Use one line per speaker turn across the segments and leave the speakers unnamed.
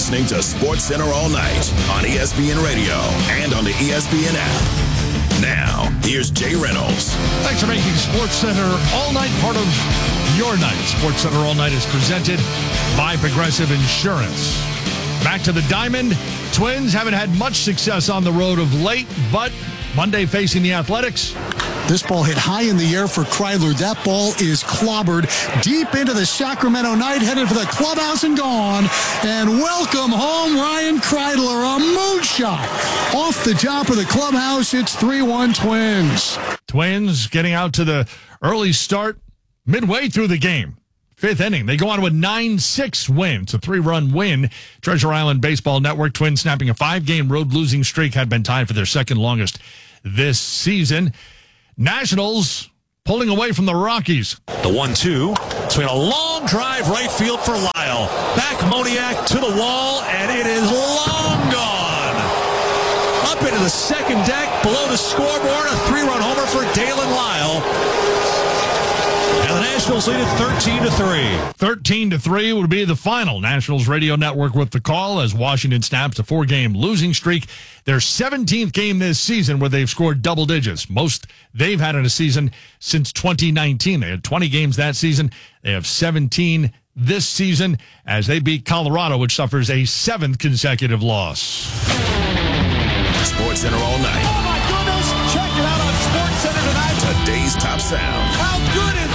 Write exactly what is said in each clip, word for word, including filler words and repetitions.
listening to SportsCenter All Night on E S P N Radio and on the E S P N app. Now, here's Jay Reynolds.
Thanks for making SportsCenter All Night part of your night. SportsCenter All Night is presented by Progressive Insurance. Back to the diamond. Twins haven't had much success on the road of late, but Monday facing the Athletics.
This ball hit high in the air for Kreidler. That ball is clobbered deep into the Sacramento night, headed for the clubhouse and gone. And welcome home, Ryan Kreidler. A moonshot off the top of the clubhouse. It's three one Twins.
Twins getting out to the early start midway through the game. Fifth inning. They go on to a nine six win. It's a three-run win. Treasure Island Baseball Network. Twins snapping a five-game road losing streak, had been tied for their second longest this season. Nationals pulling away from the Rockies.
The one two. Swing a long drive right field for Lyle. Back Moniak to the wall, and it is long gone. Up into the second deck, below the scoreboard, a three-run homer for Dalen Lyle. And the Nationals lead it thirteen to three.
thirteen to three would be the final. Nationals Radio Network with the call as Washington snaps a four-game losing streak. Their seventeenth game this season where they've scored double digits. Most they've had in a season since twenty nineteen. They had twenty games that season. They have seventeen this season as they beat Colorado, which suffers a seventh consecutive loss.
SportsCenter All Night.
Oh, my goodness. Check it out on SportsCenter tonight.
Today's top sound.
How good is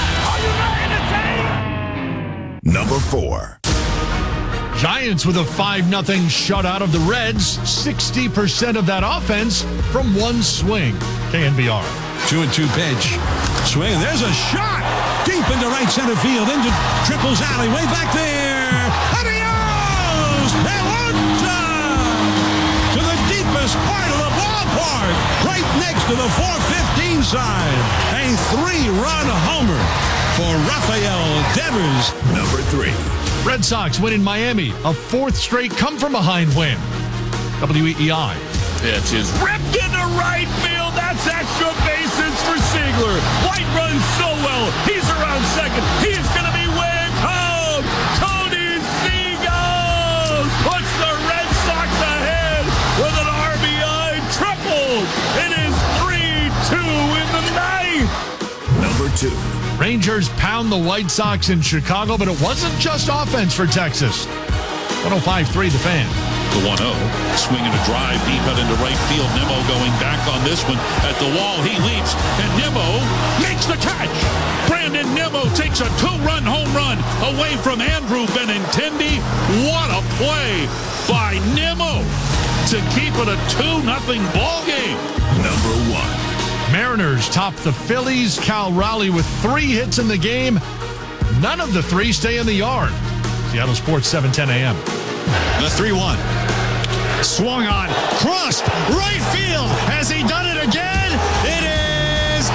that? Are you ready to take?
Number four.
Giants with a five nothing shutout of the Reds. sixty percent of that offense from one swing. K N B R.
Two and two pitch. Swing. There's a shot. Deep into right center field. Into Triples alley. Way back there. Adios! Pelota! To the deepest part of the ballpark. Right next to the four fifteen sign. A three-run homer for Rafael Devers.
Number three.
Red Sox win in Miami. A fourth straight come-from-behind win. W E E I.
Pitch is ripped into right field. That's extra bases for Ziegler. White runs so well. He's around second. He's going to be way home. Tony Seagulls puts the Red Sox ahead with an R B I triple. It is three two in the ninth.
Number two.
Rangers pound the White Sox in Chicago, but it wasn't just offense for Texas. one oh five three The Fan.
The one oh. Swinging a drive deep out into right field. Nimmo going back on this one. At the wall, he leaps, and Nimmo makes the catch. Brandon Nimmo takes a two-run home run away from Andrew Benintendi. What a play by Nimmo to keep it a two nothing ball game.
Number one.
Mariners top the Phillies. Cal Raleigh with three hits in the game. None of the three stay in the yard. Seattle Sports, seven ten a.m.
The three one. Swung on. Crossed. Right field. Has he done it again? It is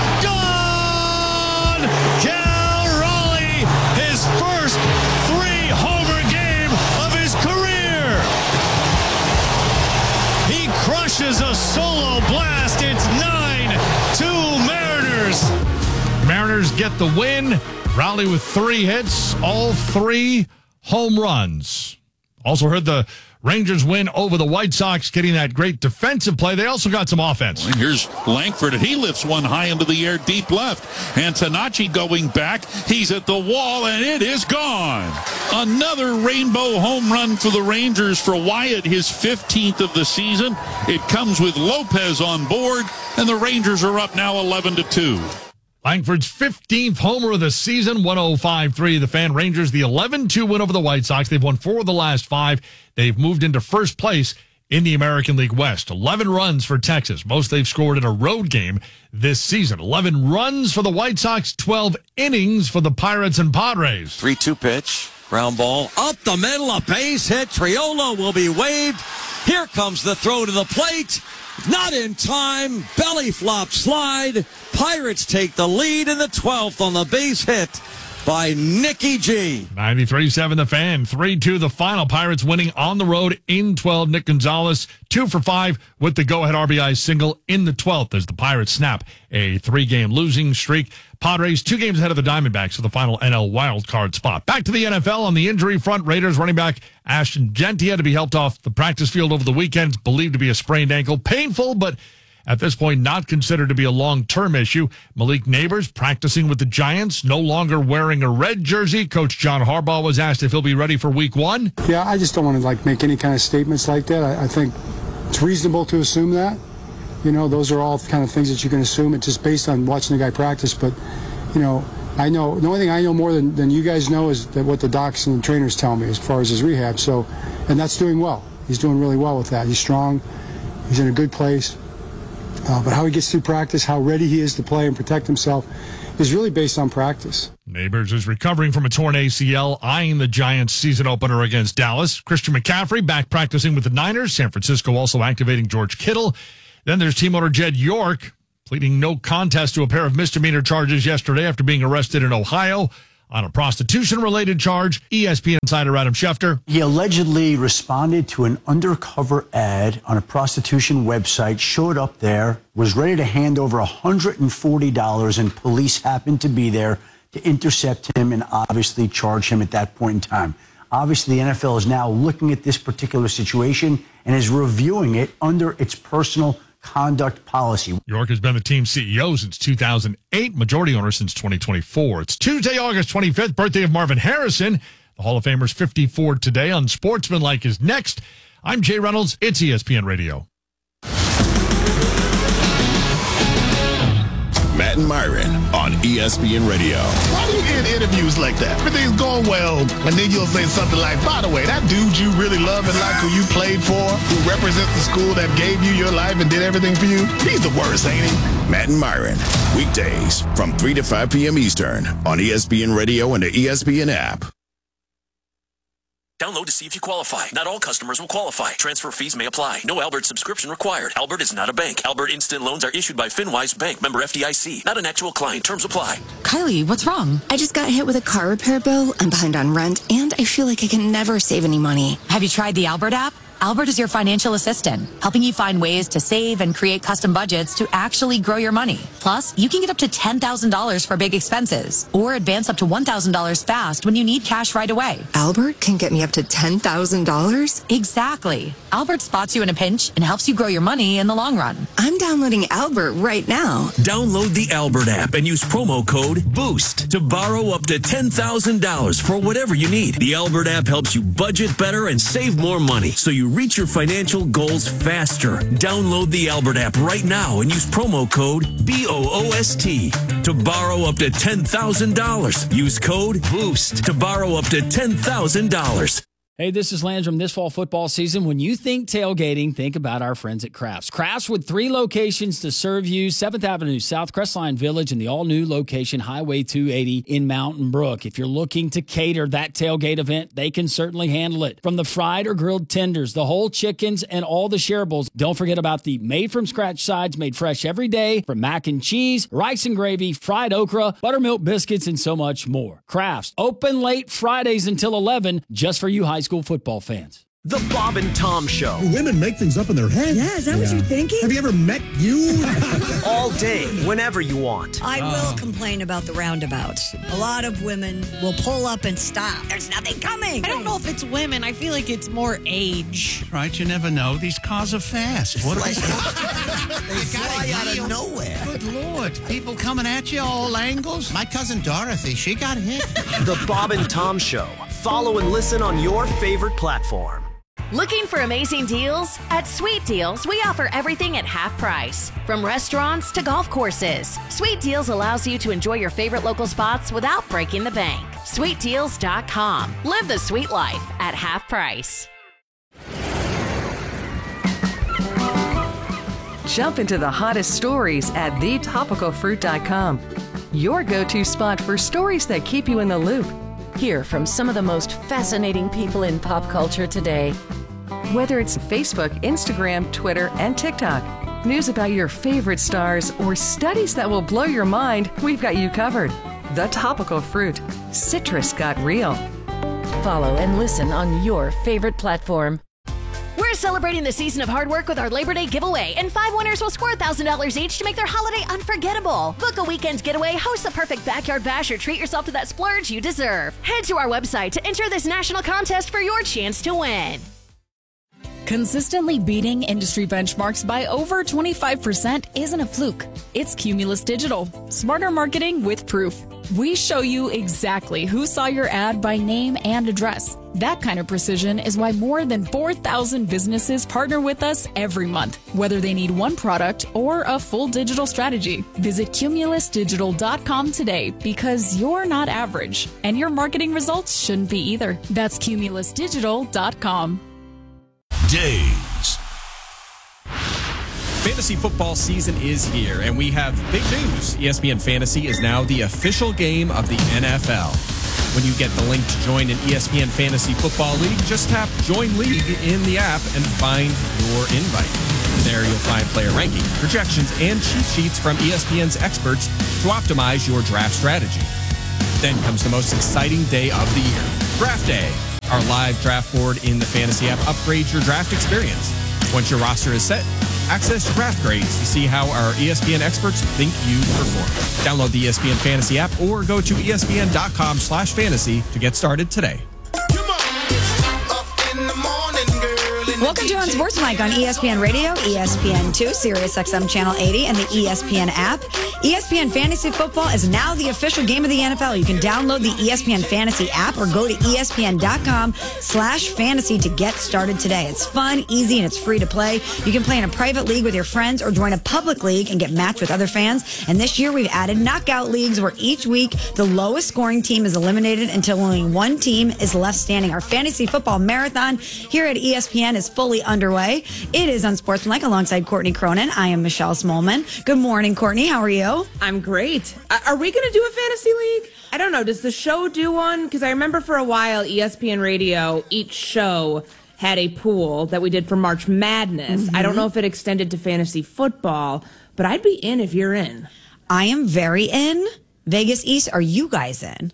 gone! Cal Raleigh, his first three-homer game of his career. He crushes a solo blast. It's nine two Mariners.
Mariners get the win. Raleigh with three hits, all three home runs. Also heard the Rangers win over the White Sox, getting that great defensive play. They also got some offense.
And here's Langford, and he lifts one high into the air, deep left. Antonacci going back. He's at the wall, and it is gone. Another rainbow home run for the Rangers for Wyatt, his fifteenth of the season. It comes with Lopez on board, and the Rangers are up now eleven to two.
Langford's fifteenth homer of the season, one oh five three The Fan. Rangers, the eleven two win over the White Sox. They've won four of the last five. They've moved into first place in the American League West. eleven runs for Texas, most they've scored in a road game this season. eleven runs for the White Sox, twelve innings for the Pirates and Padres.
three two pitch, ground ball, up the middle, a base hit. Triolo will be waved. Here comes the throw to the plate. Not in time. Belly flop slide. Pirates take the lead in the twelfth on the base hit by Nikki G.
ninety-three seven The Fan, three two the final. Pirates winning on the road in twelve. Nick Gonzalez, two for five with the go-ahead R B I single in the twelfth as the Pirates snap a three-game losing streak. Padres two games ahead of the Diamondbacks for the final N L wildcard spot. Back to the N F L on the injury front. Raiders running back Ashton Genty had to be helped off the practice field over the weekend. It's believed to be a sprained ankle. Painful, but at this point, not considered to be a long-term issue. Malik Neighbors practicing with the Giants, no longer wearing a red jersey. Coach John Harbaugh was asked if he'll be ready for week one.
Yeah, I just don't want to like make any kind of statements like that. I, I think it's reasonable to assume that. You know, those are all kind of things that you can assume. It's just based on watching the guy practice. But, you know, I know the only thing I know more than, than you guys know is that what the docs and the trainers tell me as far as his rehab. So, and that's doing well. He's doing really well with that. He's strong. He's in a good place. Uh, but how he gets through practice, how ready he is to play and protect himself is really based on practice.
Neighbors is recovering from a torn A C L, eyeing the Giants' season opener against Dallas. Christian McCaffrey back practicing with the Niners. San Francisco also activating George Kittle. Then there's team owner Jed York pleading no contest to a pair of misdemeanor charges yesterday after being arrested in Ohio on a prostitution-related charge. E S P N insider Adam Schefter.
He allegedly responded to an undercover ad on a prostitution website, showed up there, was ready to hand over one hundred forty dollars, and police happened to be there to intercept him and obviously charge him at that point in time. Obviously, the N F L is now looking at this particular situation and is reviewing it under its personal conduct policy.
York has been the team's C E O since two thousand eight, majority owner since twenty twenty-four. It's Tuesday, August twenty-fifth, birthday of Marvin Harrison. The Hall of Famer's fifty-four today. Unsportsmanlike is next. I'm Jay Reynolds. It's E S P N Radio.
Matt and Myron on E S P N Radio.
Why do you end interviews like that? Everything's going well, and then you'll say something like, by the way, that dude you really love and like, who you played for, who represents the school that gave you your life and did everything for you, he's the worst, ain't he?
Matt and Myron, weekdays from three to five p.m. Eastern on E S P N Radio and the E S P N app.
Download to see if you qualify. Not all customers will qualify. Transfer fees may apply. No Albert subscription required. Albert is not a bank. Albert Instant Loans are issued by FinWise Bank, member F D I C. Not an actual client. Terms apply.
Kylie, what's wrong? I just got hit with a car repair bill. I'm behind on rent, and I feel like I can never save any money.
Have you tried the Albert app? Albert is your financial assistant, helping you find ways to save and create custom budgets to actually grow your money. Plus, you can get up to ten thousand dollars for big expenses or advance up to one thousand dollars fast when you need cash right away.
Albert can get me up to ten thousand dollars?
Exactly. Albert spots you in a pinch and helps you grow your money in the long run.
I'm downloading Albert right now.
Download the Albert app and use promo code BOOST to borrow up to ten thousand dollars for whatever you need. The Albert app helps you budget better and save more money, so you reach your financial goals faster. Download the Albert app right now and use promo code B O O S T to borrow up to ten thousand dollars. Use code BOOST to borrow up to ten thousand dollars.
Hey, this is Landrum. This fall football season, when you think tailgating, think about our friends at Crafts. Crafts with three locations to serve you, seventh Avenue South, Crestline Village, and the all-new location, Highway two eighty in Mountain Brook. If you're looking to cater that tailgate event, they can certainly handle it. From the fried or grilled tenders, the whole chickens, and all the shareables. Don't forget about the made-from-scratch sides made fresh every day, from mac and cheese, rice and gravy, fried okra, buttermilk biscuits, and so much more. Crafts, open late Fridays until eleven, just for you high school football fans.
The Bob and Tom Show.
Women make things up in their head.
Yeah, is that yeah. what you're thinking?
Have you ever met you?
All day, whenever you want.
I uh. will complain about the roundabouts. A lot of women will pull up and stop. There's nothing coming.
I don't know if it's women. I feel like it's more age.
Right, you never know. These cars are fast. What
they fly out of nowhere.
Good Lord. People coming at you all angles. My cousin Dorothy, she got hit.
The Bob and Tom Show. Follow and listen on your favorite platform.
Looking for amazing deals? At Sweet Deals, we offer everything at half price. From restaurants to golf courses, Sweet Deals allows you to enjoy your favorite local spots without breaking the bank. sweet deals dot com. Live the sweet life at half price.
Jump into the hottest stories at the topical fruit dot com. Your go-to spot for stories that keep you in the loop.
Hear from some of the most fascinating people in pop culture today.
Whether it's Facebook, Instagram, Twitter, and TikTok, news about your favorite stars, or studies that will blow your mind, we've got you covered. The Topical Fruit. Citrus got real.
Follow and listen on your favorite platform.
We're celebrating the season of hard work with our Labor Day giveaway, and five winners will score one thousand dollars each to make their holiday unforgettable. Book a weekend getaway, host the perfect backyard bash, or treat yourself to that splurge you deserve. Head to our website to enter this national contest for your chance to win.
Consistently beating industry benchmarks by over twenty-five percent isn't a fluke. It's Cumulus Digital. Smarter marketing with proof. We show you exactly who saw your ad by name and address. That kind of precision is why more than four thousand businesses partner with us every month, whether they need one product or a full digital strategy. Visit cumulus digital dot com today, because you're not average, and your marketing results shouldn't be either. That's cumulus digital dot com.
Days.
Fantasy football season is here, and we have big news. E S P N Fantasy is now the official game of the N F L. When you get the link to join an E S P N Fantasy Football League, just tap Join League in the app and find your invite. There you'll find player ranking, projections, and cheat sheets from E S P N's experts to optimize your draft strategy. Then comes the most exciting day of the year, Draft Day. Our live draft board in the Fantasy app upgrades your draft experience. Once your roster is set, access draft grades to see how our E S P N experts think you perform. Download the E S P N Fantasy app or go to E S P N dot com slash fantasy to get started today.
Welcome to Unsportsmanlike on E S P N Radio, E S P N two, Sirius X M Channel eighty, and the E S P N app. E S P N Fantasy Football is now the official game of the N F L. You can download the E S P N Fantasy app or go to E S P N dot com slash fantasy to get started today. It's fun, easy, and it's free to play. You can play in a private league with your friends or join a public league and get matched with other fans. And this year we've added knockout leagues where each week the lowest scoring team is eliminated until only one team is left standing. Our fantasy football marathon here at E S P N is fully underway. It is Unsportsmanlike alongside Courtney Cronin. I am Michelle Smolman. Good morning, Courtney. How are you?
I'm great. Are we going to do a fantasy league? I don't know. Does the show do one? Because I remember for a while, E S P N Radio, each show had a pool that we did for March Madness. Mm-hmm. I don't know if it extended to fantasy football, but I'd be in if you're in.
I am very in. Vegas East, are you guys in?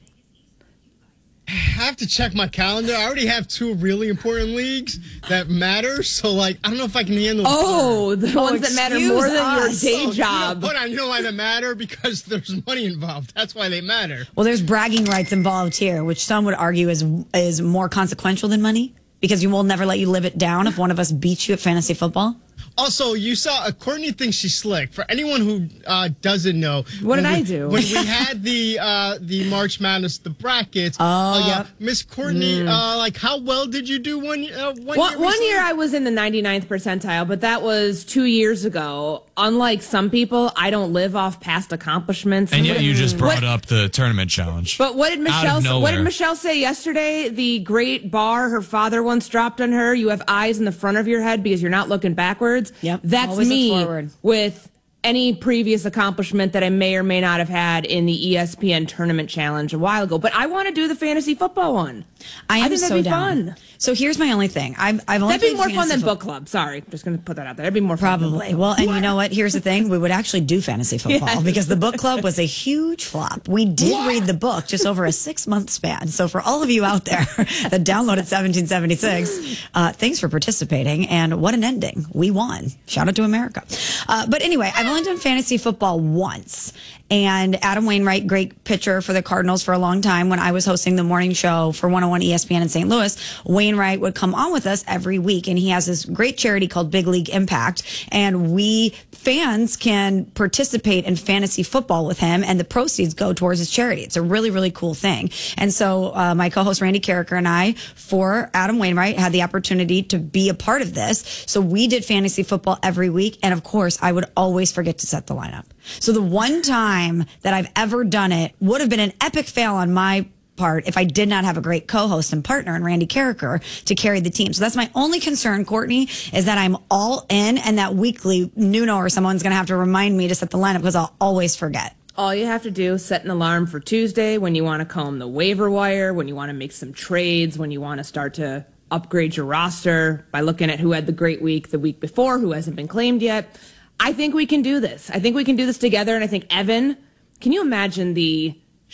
I have to check my calendar. I already have two really important leagues that matter. So, like, I don't know if I can handle.
Oh, the oh, ones that matter more than us. Your day
oh,
job.
You know, hold on. You know why they matter? Because there's money involved. That's why they matter.
Well, there's bragging rights involved here, which some would argue is is more consequential than money, because you will never let you live it down if one of us beats you at fantasy football.
Also, you saw, uh, Courtney thinks she's slick. For anyone who uh, doesn't know.
What did
we,
I do?
When we had the uh, the March Madness, the brackets.
Oh,
uh,
yeah.
Miss Courtney, mm. uh, like, how well did you do one, uh, one,
one
year?
One year I was in the ninety-ninth percentile, but that was two years ago. Unlike some people, I don't live off past accomplishments.
And yet you just brought
what,
up the tournament challenge.
But what did Michelle What did Michelle say yesterday? The great bar her father once dropped on her. You have eyes in the front of your head because you're not looking backwards.
Yep.
That's
Always
me with any previous accomplishment that I may or may not have had in the E S P N Tournament Challenge a while ago. But I want to do the fantasy football one.
I am
I think
so
that'd be
down.
fun.
So here's my only thing. I've, I've only
That'd be more fun than
fo-
book club. Sorry, just going to put that out there. That'd be more fun.
Probably. Well, and what? You know what? Here's the thing. We would actually do fantasy football yes. because the book club was a huge flop. We did what? read the book just over a six month span. So for all of you out there that downloaded seventeen seventy-six, uh, thanks for participating. And what an ending. We won. Shout out to America. Uh, but anyway, I've only done fantasy football once. And Adam Wainwright, great pitcher for the Cardinals for a long time. When I was hosting the morning show for one oh one E S P N in Saint Louis, Wainwright would come on with us every week. And he has this great charity called Big League Impact. And we fans can participate in fantasy football with him, and the proceeds go towards his charity. It's a really, really cool thing. And so uh, my co-host Randy Carricker and I, for Adam Wainwright, had the opportunity to be a part of this. So we did fantasy football every week. And of course, I would always forget to set the lineup. So the one time that I've ever done it would have been an epic fail on my part if I did not have a great co-host and partner in Randy Carricker to carry the team. So that's my only concern, Courtney, is that I'm all in, and that weekly Nuno or someone's going to have to remind me to set the lineup because I'll always forget.
All you have to do is set an alarm for Tuesday when you want to comb the waiver wire, when you want to make some trades, when you want to start to upgrade your roster by looking at who had the great week the week before, who hasn't been claimed yet. I think we can do this. I think we can do this together. And I think, Evan, can you imagine the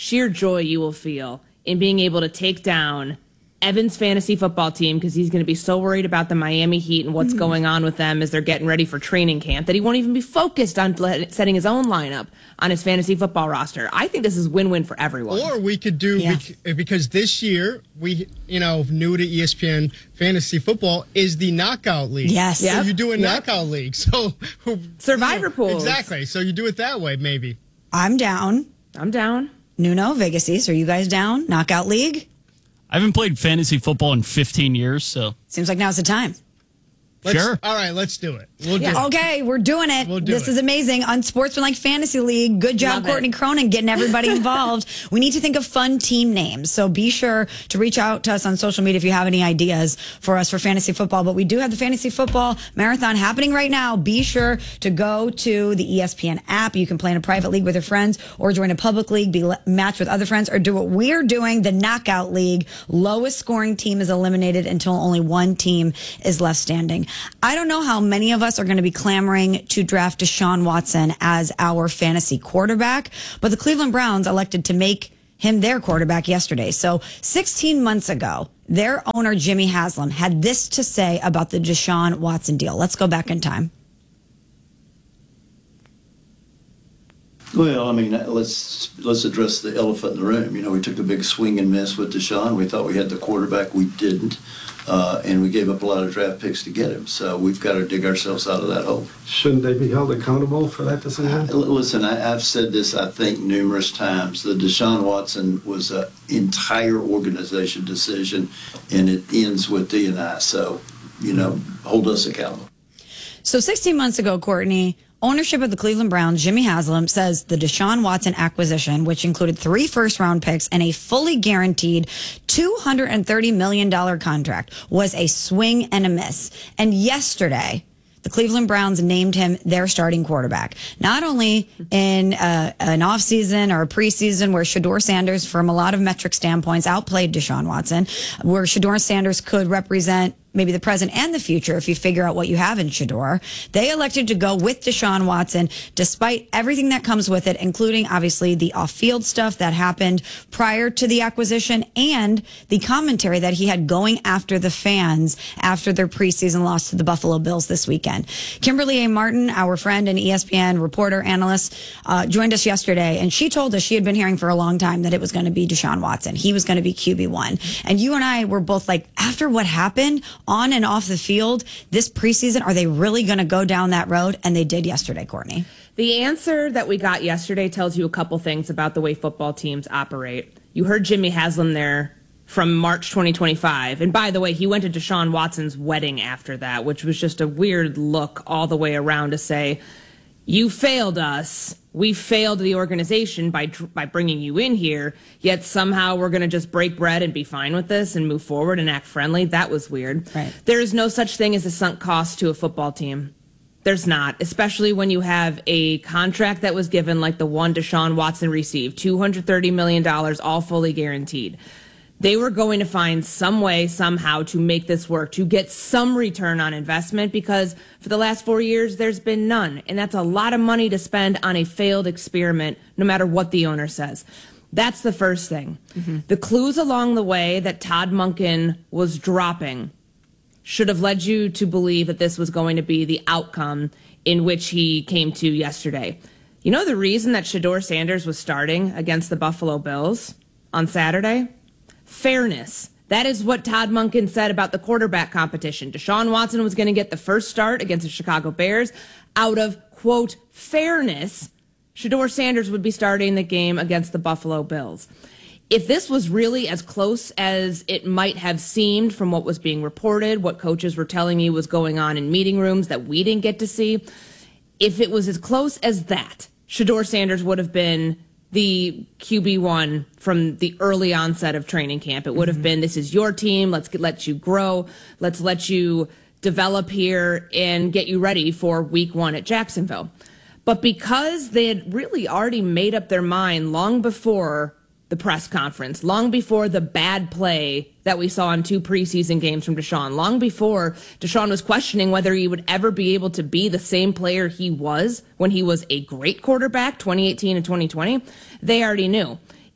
sheer joy you will feel in being able to take down Evan's fantasy football team, because he's going to be so worried about the Miami Heat and what's mm-hmm. going on with them as they're getting ready for training camp that he won't even be focused on setting his own lineup on his fantasy football roster. I think this is win-win for everyone.
Or we could do, yeah. bec- because this year, we, you know, new to E S P N Fantasy Football is the knockout league.
Yes.
So
Yep.
you do a
yep.
knockout league. So
Survivor
you know,
pools.
Exactly. So you do it that way, maybe.
I'm down.
I'm down.
Nuno, Vegas, are you guys down? Knockout league?
I haven't played fantasy football in fifteen years, so.
Seems like now's the time.
Let's,
sure.
All right, let's do it. We'll
yeah.
do it.
Okay, we're doing it.
We'll do
this
it.
is amazing. Unsportsmanlike Fantasy League. Good job,
Love
Courtney
it.
Cronin, getting everybody involved. We need to think of fun team names. So be sure to reach out to us on social media if you have any ideas for us for fantasy football. But we do have the fantasy football marathon happening right now. Be sure to go to the E S P N app. You can play in a private league with your friends or join a public league, be matched with other friends, or do what we're doing, the knockout league. Lowest scoring team is eliminated until only one team is left standing. I don't know how many of us are going to be clamoring to draft Deshaun Watson as our fantasy quarterback, but the Cleveland Browns elected to make him their quarterback yesterday. So sixteen months ago, their owner, Jimmy Haslam, had this to say about the Deshaun Watson deal. Let's go back in time.
Well, I mean, let's let's address the elephant in the room. You know, we took a big swing and miss with Deshaun. We thought we had the quarterback. We didn't. Uh, and we gave up a lot of draft picks to get him. So we've got to dig ourselves out of that hole.
Shouldn't they be held accountable for that decision?
Uh, listen, I, I've said this, I think, numerous times. The Deshaun Watson was an entire organization decision, and it ends with D and I. So, you know, hold us accountable.
So sixteen months ago, Courtney, ownership of the Cleveland Browns, Jimmy Haslam, says the Deshaun Watson acquisition, which included three first-round picks and a fully guaranteed two hundred thirty million dollars contract, was a swing and a miss. And yesterday, the Cleveland Browns named him their starting quarterback. Not only in uh, an offseason or a preseason where Shedeur Sanders, from a lot of metric standpoints, outplayed Deshaun Watson, where Shedeur Sanders could represent maybe the present and the future if you figure out what you have in Shedeur. They elected to go with Deshaun Watson despite everything that comes with it, including obviously the off-field stuff that happened prior to the acquisition and the commentary that he had going after the fans after their preseason loss to the Buffalo Bills this weekend. Kimberly A. Martin, our friend and E S P N reporter, analyst, uh, joined us yesterday, and she told us she had been hearing for a long time that it was going to be Deshaun Watson. He was going to be Q B one. And you and I were both like, after what happened on and off the field this preseason, are they really going to go down that road? And they did yesterday, Courtney.
The answer that we got yesterday tells you a couple things about the way football teams operate. You heard Jimmy Haslam there from March twenty twenty-five. And by the way, he went to Deshaun Watson's wedding after that, which was just a weird look all the way around to say, you failed us. We failed the organization by by bringing you in here, yet somehow we're going to just break bread and be fine with this and move forward and act friendly. That was weird.
Right.
There is no such thing as a sunk cost to a football team. There's not, especially when you have a contract that was given like the one Deshaun Watson received, two hundred thirty million dollars, all fully guaranteed. They were going to find some way, somehow, to make this work, to get some return on investment, because for the last four years, there's been none. And that's a lot of money to spend on a failed experiment, no matter what the owner says. That's the first thing. Mm-hmm. The clues along the way that Todd Monken was dropping should have led you to believe that this was going to be the outcome in which he came to yesterday. You know the reason that Shedeur Sanders was starting against the Buffalo Bills on Saturday? Fairness. That is what Todd Monken said about the quarterback competition. Deshaun Watson was going to get the first start against the Chicago Bears. Out of, quote, fairness, Shedeur Sanders would be starting the game against the Buffalo Bills. If this was really as close as it might have seemed from what was being reported, what coaches were telling you was going on in meeting rooms that we didn't get to see, if it was as close as that, Shedeur Sanders would have been the Q B one from the early onset of training camp. It would have been, this is your team. Let's get, let you grow. Let's let you develop here and get you ready for week one at Jacksonville. But because they had really already made up their mind long before the press conference, long before the bad play that we saw in two preseason games from Deshaun, long before Deshaun was questioning whether he would ever be able to be the same player he was when he was a great quarterback, twenty eighteen and twenty twenty, they already knew.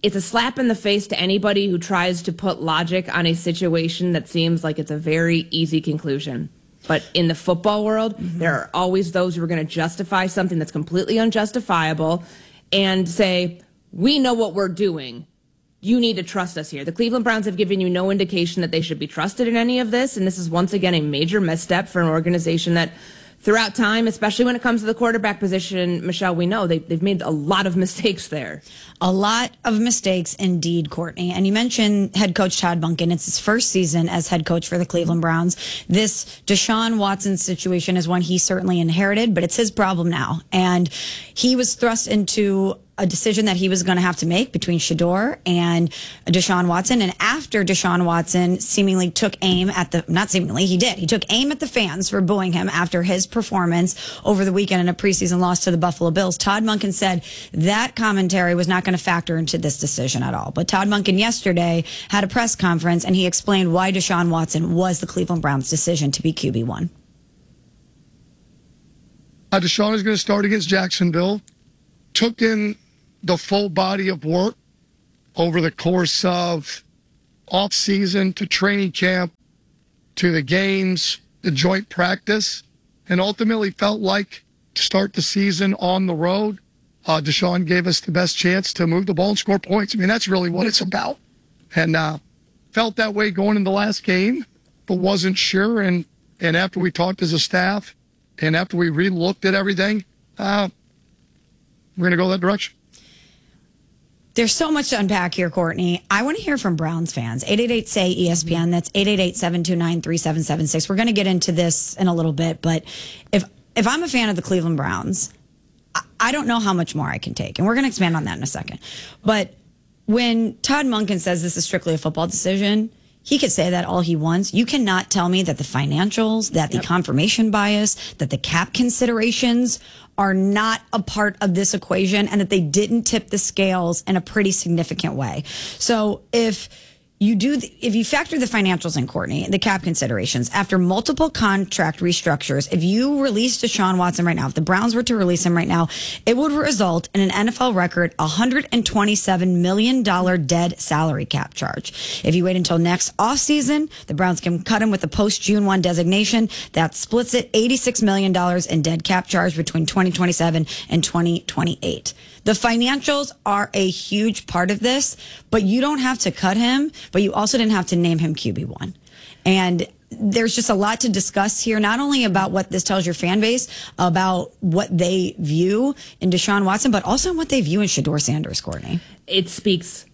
it's a slap in the face to anybody who tries to put logic on a situation that seems like it's a very easy conclusion. But in the football world, mm-hmm. there are always those who are going to justify something that's completely unjustifiable and say, we know what we're doing. You need to trust us here. The Cleveland Browns have given you no indication that they should be trusted in any of this. And this is once again a major misstep for an organization that throughout time, especially when it comes to the quarterback position, Michelle, we know they, they've made a lot of mistakes there.
A lot of mistakes indeed, Courtney. And you mentioned head coach Todd Monken. It's his first season as head coach for the Cleveland Browns. This Deshaun Watson situation is one he certainly inherited, but it's his problem now. And he was thrust into a decision that he was going to have to make between Shedeur and Deshaun Watson. And after Deshaun Watson seemingly took aim at the, not seemingly, he did. He took aim at the fans for booing him after his performance over the weekend in a preseason loss to the Buffalo Bills. Todd Monken said that commentary was not going to factor into this decision at all. But Todd Monken yesterday had a press conference and he explained why Deshaun Watson was the Cleveland Browns' decision to be Q B one.
Uh, Deshaun is going to start against Jacksonville. Took in the full body of work over the course of off-season to training camp to the games, the joint practice, and ultimately felt like to start the season on the road, uh, Deshaun gave us the best chance to move the ball and score points. I mean, that's really what it's about. And uh, felt that way going in the last game, but wasn't sure. And, and after we talked as a staff and after we re-looked at everything, uh, we're going to go that direction.
There's so much to unpack here, Courtney. I want to hear from Browns fans. eight eight eight, S A Y, E S P N. That's eight eight eight, seven two nine, three seven seven six. We're going to get into this in a little bit, but if if I'm a fan of the Cleveland Browns, I, I don't know how much more I can take. And we're going to expand on that in a second. But when Todd Monken says this is strictly a football decision, he could say that all he wants. You cannot tell me that the financials, that the yep. confirmation bias, that the cap considerations are not a part of this equation and that they didn't tip the scales in a pretty significant way. So if you do, the, if you factor the financials in, Courtney, the cap considerations, after multiple contract restructures, if you release Deshaun Watson right now, if the Browns were to release him right now, it would result in an N F L record one hundred twenty-seven million dollars dead salary cap charge. If you wait until next offseason, the Browns can cut him with a post-June first designation. That splits it eighty-six million dollars in dead cap charge between twenty twenty-seven and twenty twenty-eight. The financials are a huge part of this, but you don't have to cut him, but you also didn't have to name him Q B one. And there's just a lot to discuss here, not only about what this tells your fan base, about what they view in Deshaun Watson, but also what they view in Shedeur Sanders, Courtney.
It speaks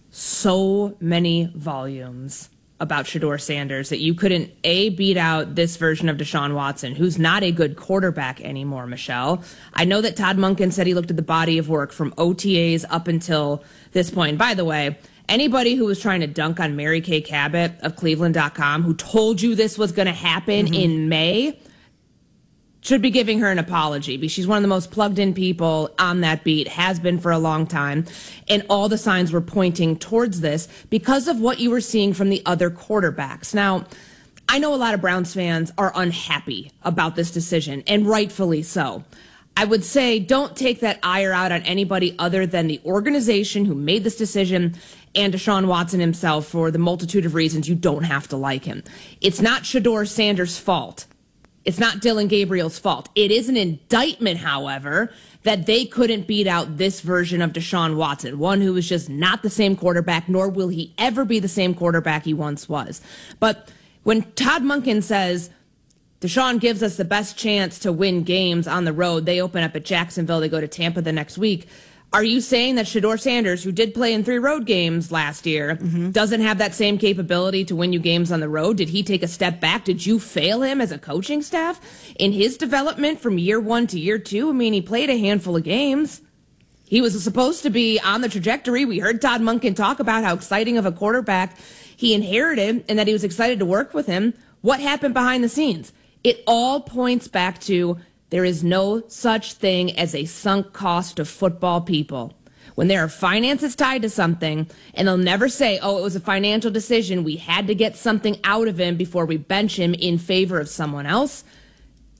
so many volumes about Shedeur Sanders that you couldn't, A, beat out this version of Deshaun Watson, who's not a good quarterback anymore, Michelle. I know that Todd Monken said he looked at the body of work from O T As up until this point. By the way, anybody who was trying to dunk on Mary Kay Cabot of Cleveland dot com, who told you this was going to happen mm-hmm. in May, should be giving her an apology because she's one of the most plugged in people on that beat, has been for a long time. And all the signs were pointing towards this because of what you were seeing from the other quarterbacks. Now, I know a lot of Browns fans are unhappy about this decision, and rightfully so. I would say don't take that ire out on anybody other than the organization who made this decision and Deshaun Watson himself for the multitude of reasons you don't have to like him. It's not Shedeur Sanders' fault. It's not Dylan Gabriel's fault. It is an indictment, however, that they couldn't beat out this version of Deshaun Watson, one who was just not the same quarterback, nor will he ever be the same quarterback he once was. But when Todd Monken says Deshaun gives us the best chance to win games on the road, they open up at Jacksonville, they go to Tampa the next week, are you saying that Shedeur Sanders, who did play in three road games last year, mm-hmm. doesn't have that same capability to win you games on the road? Did he take a step back? Did you fail him as a coaching staff in his development from year one to year two? I mean, he played a handful of games. He was supposed to be on the trajectory. We heard Todd Monken talk about how exciting of a quarterback he inherited and that he was excited to work with him. What happened behind the scenes? It all points back to there is no such thing as a sunk cost of football, people. When there are finances tied to something, and they'll never say, oh, it was a financial decision, we had to get something out of him before we bench him in favor of someone else,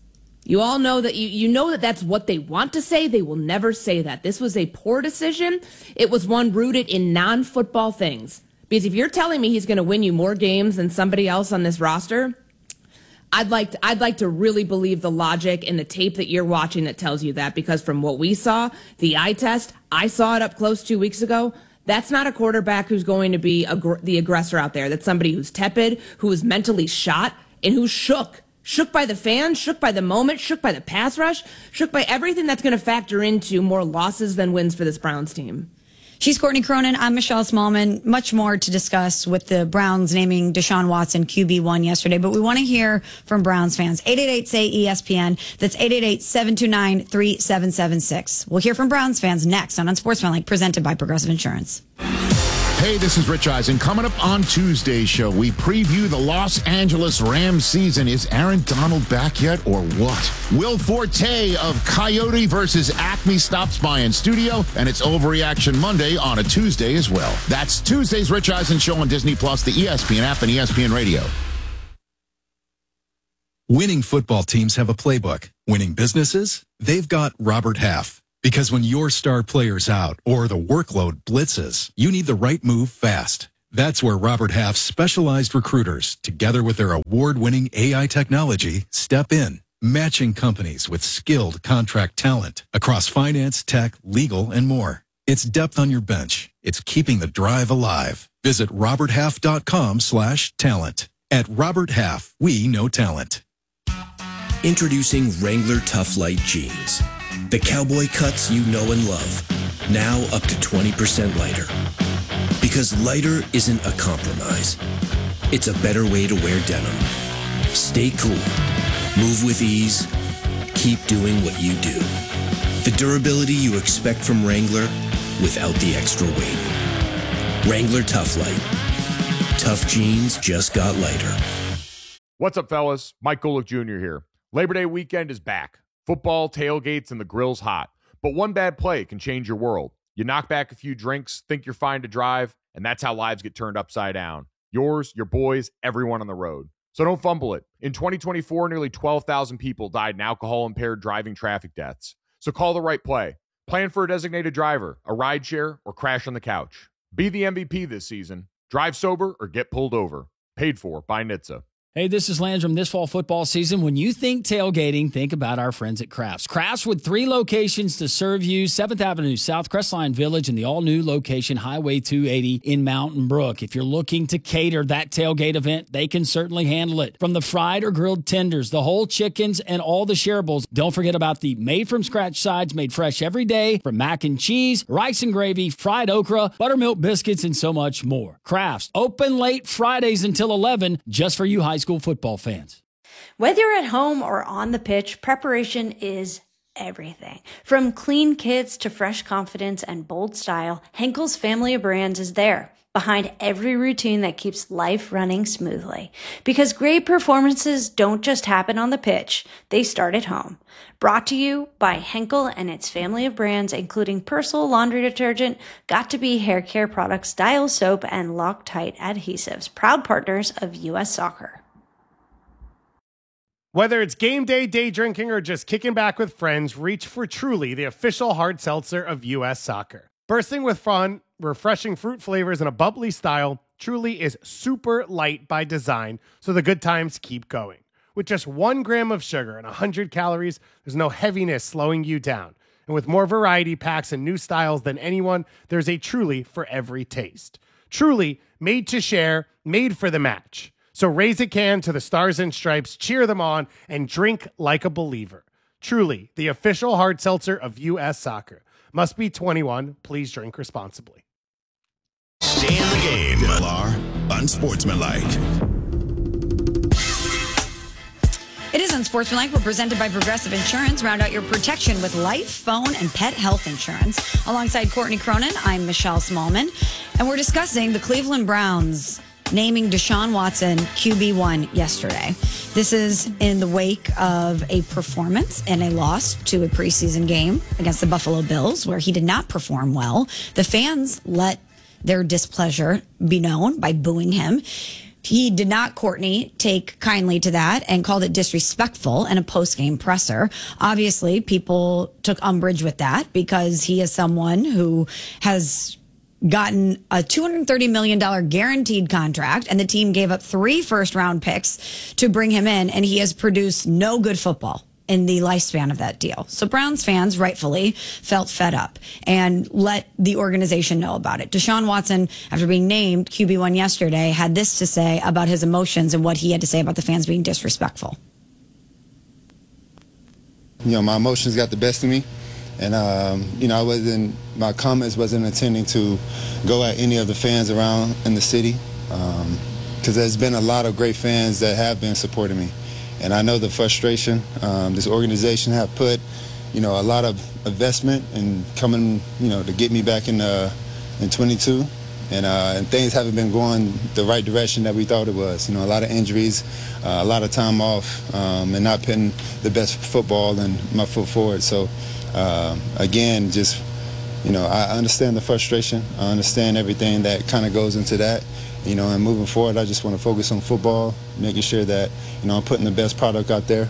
You all know that you, you know that that's what they want to say. They will never say that. This was a poor decision. It was one rooted in non-football things. Because if you're telling me he's going to win you more games than somebody else on this roster, I'd like to, I'd like to really believe the logic and the tape that you're watching that tells you that. Because from what we saw, the eye test, I saw it up close two weeks ago. That's not a quarterback who's going to be ag- the aggressor out there. That's somebody who's tepid, who is mentally shot, and who's shook. Shook by the fans, shook by the moment, shook by the pass rush, shook by everything that's going to factor into more losses than wins for this Browns team.
She's Courtney Cronin. I'm Michelle Smallman. Much more to discuss with the Browns naming Deshaun Watson Q B one yesterday, but we want to hear from Browns fans. eight eight eight, S A Y, E S P N. That's eight eight eight, seven two nine, three seven seven six. We'll hear from Browns fans next on Unsportsmanlike, presented by Progressive Insurance.
Hey, this is Rich Eisen. Coming up on Tuesday's show, we preview the Los Angeles Rams season. Is Aaron Donald back yet or what? Will Forte of Coyote versus Acme stops by in studio, and it's Overreaction Monday on a Tuesday as well. That's Tuesday's Rich Eisen Show on Disney Plus, the E S P N app, and E S P N Radio.
Winning football teams have a playbook. Winning businesses? They've got Robert Half. Because when your star player's out or the workload blitzes, you need the right move fast. That's where Robert Half's specialized recruiters, together with their award-winning A I technology, step in, matching companies with skilled contract talent across finance, tech, legal, and more. It's depth on your bench. It's keeping the drive alive. Visit roberthalf.com slash talent. At Robert Half, we know talent.
Introducing Wrangler Tough Light Jeans. The cowboy cuts you know and love, now up to twenty percent lighter. Because lighter isn't a compromise. It's a better way to wear denim. Stay cool, move with ease, keep doing what you do. The durability you expect from Wrangler without the extra weight. Wrangler Tough Light. Tough jeans just got lighter.
What's up, fellas? Mike Golick Junior here. Labor Day weekend is back. Football, tailgates, and the grill's hot. But one bad play can change your world. You knock back a few drinks, think you're fine to drive, and that's how lives get turned upside down. Yours, your boys, everyone on the road. So don't fumble it. In twenty twenty-four, nearly twelve thousand people died in alcohol-impaired driving traffic deaths. So call the right play. Plan for a designated driver, a rideshare, or crash on the couch. Be the M V P this season. Drive sober or get pulled over. Paid for by N H T S A.
Hey, this is Landrum. This fall football season, when you think tailgating, think about our friends at Crafts. Crafts with three locations to serve you, seventh Avenue South, Crestline Village, and the all-new location, Highway two eighty in Mountain Brook. If you're looking to cater that tailgate event, they can certainly handle it. From the fried or grilled tenders, the whole chickens, and all the shareables. Don't forget about the made-from-scratch sides made fresh every day, from mac and cheese, rice and gravy, fried okra, buttermilk biscuits, and so much more. Crafts, open late Fridays until eleven, just for you high school football fans.
Whether you're at home or on the pitch, preparation is everything. From clean kits to fresh confidence and bold style, Henkel's family of brands is there, behind every routine that keeps life running smoothly. Because great performances don't just happen on the pitch, they start at home. Brought to you by Henkel and its family of brands, including Persil laundry detergent, Got2b hair care products, Dial soap, and Loctite adhesives, proud partners of U S Soccer.
Whether it's game day, day drinking, or just kicking back with friends, reach for Truly, the official hard seltzer of U S Soccer. Bursting with fun, refreshing fruit flavors, and a bubbly style, Truly is super light by design, so the good times keep going. With just one gram of sugar and one hundred calories, there's no heaviness slowing you down. And with more variety packs and new styles than anyone, there's a Truly for every taste. Truly, made to share, made for the match. So raise a can to the Stars and Stripes, cheer them on, and drink like a believer. Truly, the official hard seltzer of U S Soccer. Must be twenty-one. Please drink responsibly.
Stay in the game. L R, unsportsmanlike.
It is Unsportsmanlike. We're presented by Progressive Insurance. Round out your protection with life, phone, and pet health insurance. Alongside Courtney Cronin, I'm Michelle Smallman. And we're discussing the Cleveland Browns naming Deshaun Watson Q B one yesterday. This is in the wake of a performance and a loss to a preseason game against the Buffalo Bills, where he did not perform well. The fans let their displeasure be known by booing him. He did not, Courtney, take kindly to that and called it disrespectful in a post-game presser. Obviously, people took umbrage with that because he is someone who has gotten a two hundred thirty million dollars guaranteed contract, and the team gave up three first-round picks to bring him in, and he has produced no good football in the lifespan of that deal. So Browns fans rightfully felt fed up and let the organization know about it. Deshaun Watson, after being named Q B one yesterday, had this to say about his emotions and what he had to say about the fans being disrespectful.
You know, my emotions got the best of me. And, um, you know, I wasn't, my comments wasn't intending to go at any of the fans around in the city. Um, because there's been a lot of great fans that have been supporting me. And I know the frustration. Um, this organization have put, you know, a lot of investment in coming, you know, to get me back in uh, in twenty-two. And, uh, and things haven't been going the right direction that we thought it was. You know, a lot of injuries, uh, a lot of time off, um, and not putting the best football and my foot forward. So, uh, again, just, you know, I understand the frustration. I understand everything that kind of goes into that. You know, and moving forward, I just want to focus on football, making sure that, you know, I'm putting the best product out there.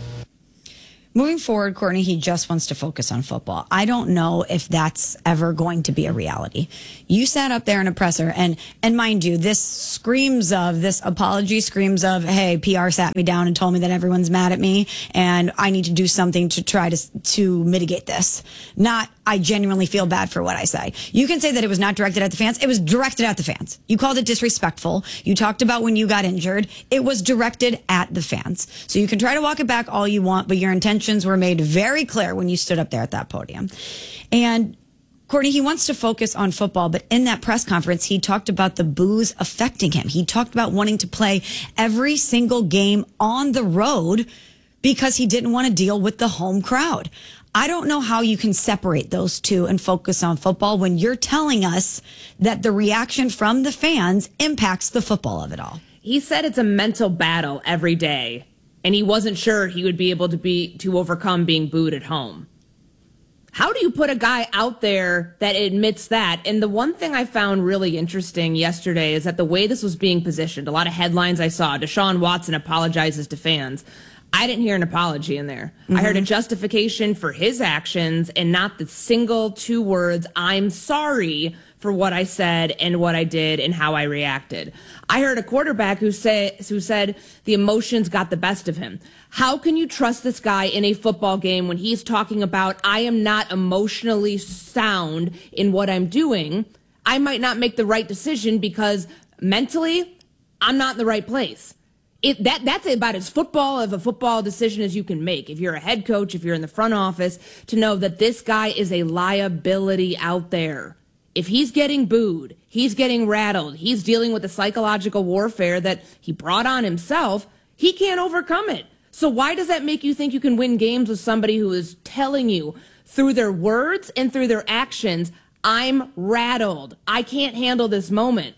Moving forward, Courtney, he just wants to focus on football. I don't know if that's ever going to be a reality. You sat up there in a presser, and and mind you, this screams of, this apology screams of, hey, P R sat me down and told me that everyone's mad at me, and I need to do something to try to to mitigate this. Not, I genuinely feel bad for what I say. You can say that it was not directed at the fans. It was directed at the fans. You called it disrespectful. You talked about when you got injured. It was directed at the fans. So you can try to walk it back all you want, but your intentions were made very clear when you stood up there at that podium. And Courtney, he wants to focus on football, but in that press conference, he talked about the boos affecting him. He talked about wanting to play every single game on the road because he didn't want to deal with the home crowd. I don't know how you can separate those two and focus on football when you're telling us that the reaction from the fans impacts the football of it all.
He said it's a mental battle every day, and he wasn't sure he would be able to be to overcome being booed at home. How do you put a guy out there that admits that? And the one thing I found really interesting yesterday is that the way this was being positioned, a lot of headlines I saw, Deshaun Watson apologizes to fans. I didn't hear an apology in there. Mm-hmm. I heard a justification for his actions and not the single two words, I'm sorry for what I said and what I did and how I reacted. I heard a quarterback who, say, who said the emotions got the best of him. How can you trust this guy in a football game when he's talking about, I am not emotionally sound in what I'm doing? I might not make the right decision because mentally, I'm not in the right place. It, that that's about as football of a football decision as you can make. If you're a head coach, if you're in the front office, to know that this guy is a liability out there. If he's getting booed, he's getting rattled, he's dealing with the psychological warfare that he brought on himself, he can't overcome it. So why does that make you think you can win games with somebody who is telling you through their words and through their actions, I'm rattled, I can't handle this moment?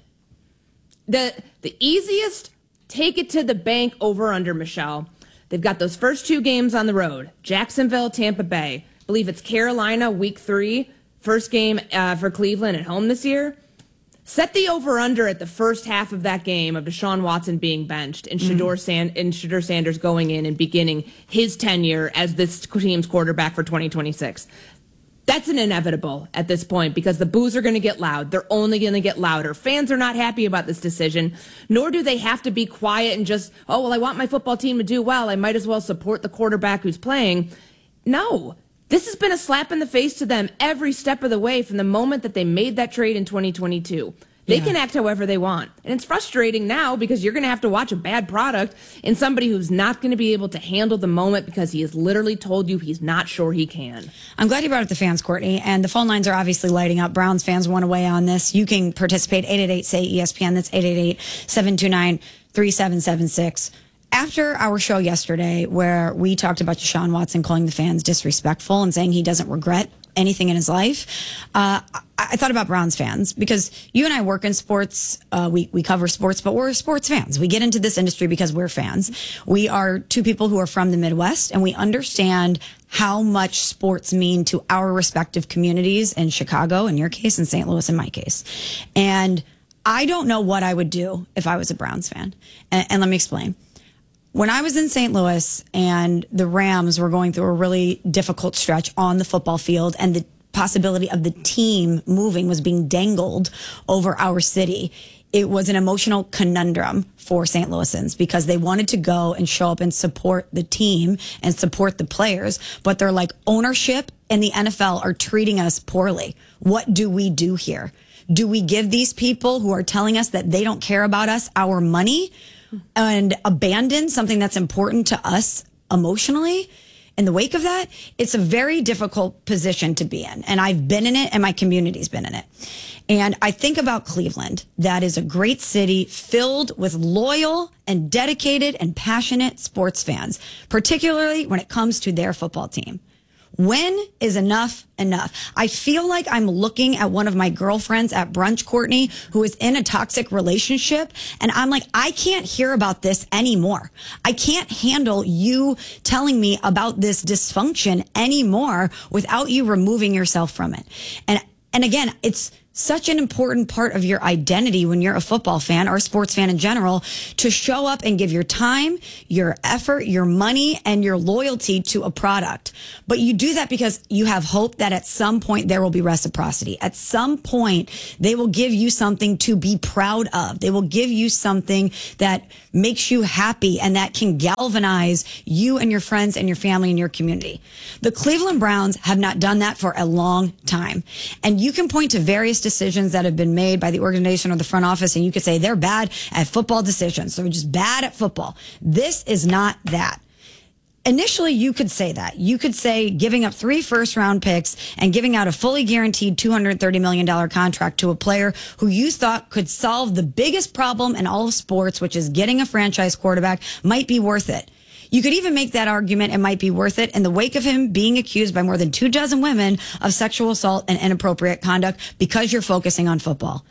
The the easiest take it to the bank over under, Michelle. They've got those first two games on the road. Jacksonville, Tampa Bay. I believe it's Carolina, week three. First game uh, for Cleveland at home this year. Set the over under at the first half of that game of Deshaun Watson being benched and mm-hmm. Shedeur, Sand- and Shedeur Sanders going in and beginning his tenure as this team's quarterback for twenty twenty-six. That's an inevitable at this point because the boos are going to get loud. They're only going to get louder. Fans are not happy about this decision, nor do they have to be quiet and just, oh, well, I want my football team to do well. I might as well support the quarterback who's playing. No, this has been a slap in the face to them every step of the way from the moment that they made that trade in twenty twenty-two. They yeah. can act however they want. And it's frustrating now because you're going to have to watch a bad product and somebody who's not going to be able to handle the moment because he has literally told you he's not sure he can.
I'm glad you brought up the fans, Courtney. And the phone lines are obviously lighting up. Browns fans want to weigh on this. You can participate. eight eight eight, S A Y, E S P N. That's eight eight eight, seven two nine, three seven seven six. After our show yesterday, where we talked about Deshaun Watson calling the fans disrespectful and saying he doesn't regret anything in his life, uh, I, I thought about Browns fans because you and I work in sports. Uh, we, we cover sports, but we're sports fans. We get into this industry because we're fans. We are two people who are from the Midwest, and we understand how much sports mean to our respective communities in Chicago, in your case, in Saint Louis, in my case. And I don't know what I would do if I was a Browns fan. And, and let me explain. When I was in Saint Louis and the Rams were going through a really difficult stretch on the football field and the possibility of the team moving was being dangled over our city, it was an emotional conundrum for Saint Louisans because they wanted to go and show up and support the team and support the players. But they're like, ownership and the N F L are treating us poorly. What do we do here? Do we give these people who are telling us that they don't care about us our money and abandon something that's important to us emotionally? In the wake of that, it's a very difficult position to be in. And I've been in it and my community's been in it. And I think about Cleveland. That is a great city filled with loyal and dedicated and passionate sports fans, particularly when it comes to their football team. When is enough enough? I feel like I'm looking at one of my girlfriends at brunch, Courtney, who is in a toxic relationship. And I'm like, I can't hear about this anymore. I can't handle you telling me about this dysfunction anymore without you removing yourself from it. And, and again, it's such an important part of your identity when you're a football fan or a sports fan in general to show up and give your time, your effort, your money, and your loyalty to a product. But you do that because you have hope that at some point there will be reciprocity. At some point, they will give you something to be proud of. They will give you something that makes you happy and that can galvanize you and your friends and your family and your community. The Cleveland Browns have not done that for a long time. And you can point to various decisions that have been made by the organization or the front office, and you could say they're bad at football decisions. They're just bad at football. This is not that. Initially, you could say that. You could say giving up three first-round picks and giving out a fully guaranteed two hundred thirty million dollars contract to a player who you thought could solve the biggest problem in all of sports, which is getting a franchise quarterback, might be worth it. You could even make that argument it might be worth it in the wake of him being accused by more than two dozen women of sexual assault and inappropriate conduct because you're focusing on football.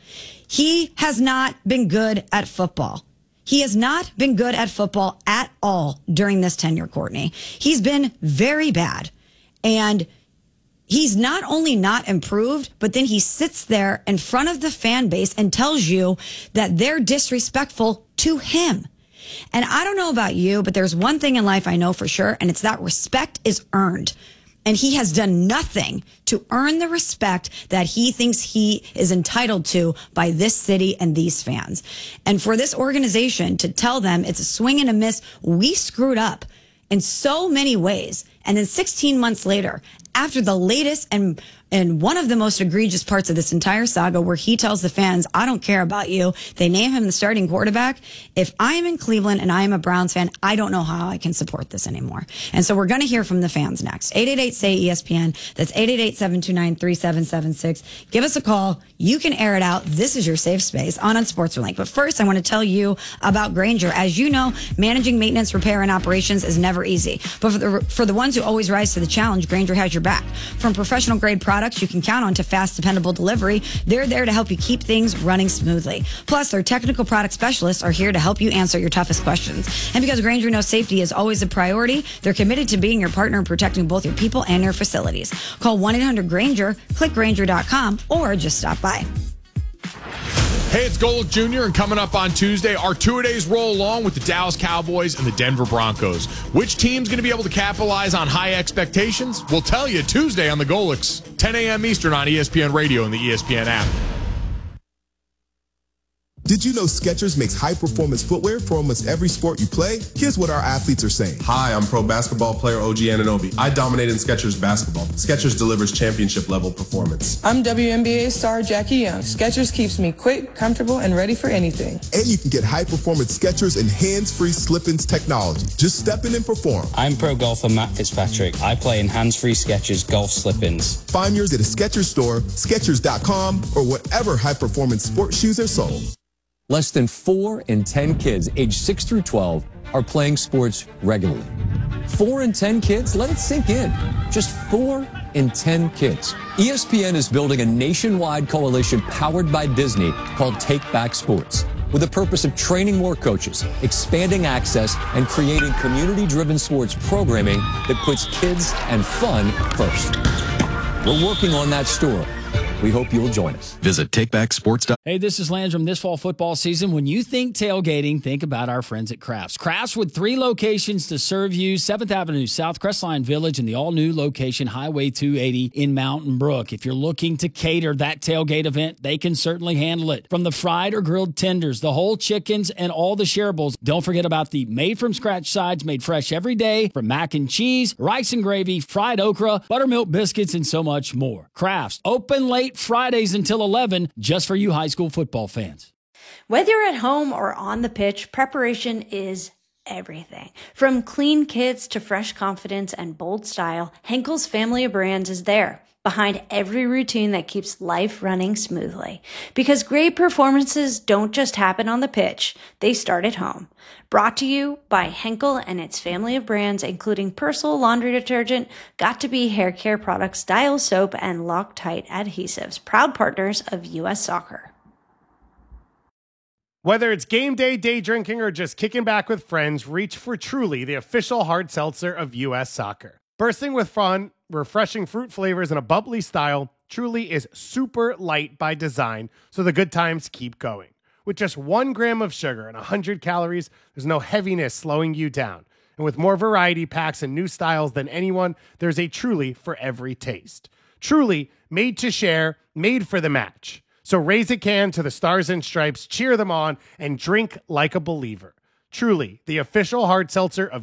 He has not been good at football. He has not been good at football at all during this tenure, Courtney. He's been very bad. And he's not only not improved, but then he sits there in front of the fan base and tells you that they're disrespectful to him. And I don't know about you, but there's one thing in life I know for sure, and it's that respect is earned. And he has done nothing to earn the respect that he thinks he is entitled to by this city and these fans. And for this organization to tell them it's a swing and a miss, we screwed up in so many ways. And then sixteen months later, after the latest and and one of the most egregious parts of this entire saga where he tells the fans, I don't care about you. They name him the starting quarterback. If I am in Cleveland and I am a Browns fan, I don't know how I can support this anymore. And so we're going to hear from the fans next. eight eight eight, S A Y, E S P N. That's eight eight eight, seven two nine, three seven seven six. Give us a call. You can air it out. This is your safe space on Unsportsmanlike. But first, I want to tell you about Grainger. As you know, managing maintenance, repair, and operations is never easy. But for the, for the ones who always rise to the challenge, Grainger has your back. From professional grade products you can count on to fast, dependable delivery, they're there to help you keep things running smoothly. Plus, their technical product specialists are here to help you answer your toughest questions. And because Grainger knows safety is always a priority, they're committed to being your partner in protecting both your people and your facilities. Call one eight hundred Grainger, click Grainger dot com, or just stop by.
Hey, it's Golick Junior, and coming up on Tuesday, our two-a-days roll along with the Dallas Cowboys and the Denver Broncos. Which team's going to be able to capitalize on high expectations? We'll tell you Tuesday on the Golicks, ten a.m. Eastern on E S P N Radio and the E S P N app.
Did you know Skechers makes high-performance footwear for almost every sport you play? Here's what our athletes are saying.
Hi, I'm pro basketball player O G Anunoby. I dominate in Skechers basketball. Skechers delivers championship-level performance.
I'm W N B A star Jackie Young. Skechers keeps me quick, comfortable, and ready for anything.
And you can get high-performance Skechers and hands-free slip-ins technology. Just step in and perform.
I'm pro golfer Matt Fitzpatrick. I play in hands-free Skechers golf slip-ins.
Find yours at a Skechers store, Skechers dot com, or whatever high-performance sports shoes are sold.
Less than four in ten kids aged six through twelve are playing sports regularly. Four in ten kids? Let it sink in. Just four in ten kids. E S P N is building a nationwide coalition powered by Disney called Take Back Sports, with the purpose of training more coaches, expanding access, and creating community-driven sports programming that puts kids and fun first. We're working on that story. We hope you'll join us.
Visit takebacksports dot com.
Hey, this is Landrum. This fall football season, when you think tailgating, think about our friends at Crafts. Crafts with three locations to serve you, seventh Avenue South, Crestline Village, and the all-new location, Highway two eighty in Mountain Brook. If you're looking to cater that tailgate event, they can certainly handle it. From the fried or grilled tenders, the whole chickens, and all the shareables. Don't forget about the made-from-scratch sides made fresh every day, from mac and cheese, rice and gravy, fried okra, buttermilk biscuits, and so much more. Crafts, open late Fridays until eleven, just for you high school football fans.
Whether you're at home or on the pitch, preparation is everything. From clean kits to fresh confidence and bold style, Henkel's family of brands is there, behind every routine that keeps life running smoothly. Because great performances don't just happen on the pitch, they start at home. Brought to you by Henkel and its family of brands, including Persil laundry detergent, Got2b hair care products, Dial soap, and Loctite adhesives, proud partners of U S Soccer.
Whether it's game day, day drinking, or just kicking back with friends, reach for Truly, the official hard seltzer of U S Soccer. Bursting with fun, refreshing fruit flavors, and a bubbly style, Truly is super light by design, so the good times keep going. With just one gram of sugar and one hundred calories, there's no heaviness slowing you down. And with more variety packs and new styles than anyone, there's a Truly for every taste. Truly, made to share, made for the match. So raise a can to the Stars and Stripes, cheer them on, and drink like a believer. Truly, the official hard seltzer of